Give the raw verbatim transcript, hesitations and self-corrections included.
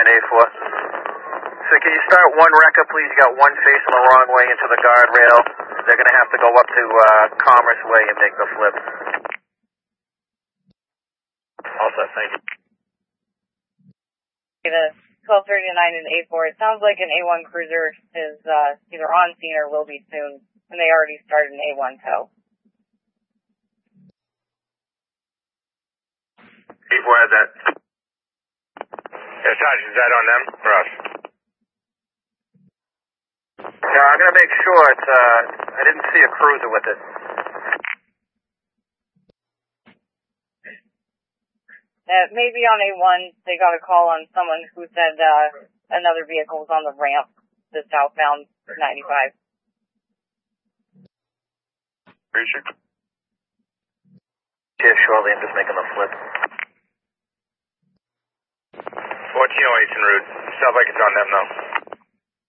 nine eight four. So can you start one wrecker, please? You got one facing the wrong way into the guardrail. They're going to have to go up to uh, Commerce Way and make the flip. All set, thank you. The twelve thirty-nine and eight four, it sounds like an A one cruiser is uh, either on scene or will be soon, and they already started an A one tow. eight four has that. Yeah, Sergeant, is that on them or us? Yeah, I'm going to make sure it's, uh, I didn't see a cruiser with it. Uh, maybe on A one, they got a call on someone who said uh, another vehicle was on the ramp, the southbound ninety-five. Appreciate it. Yeah, shortly, I'm just making the flip. fourteen oh eight's en route. Sounds like it's on them, though.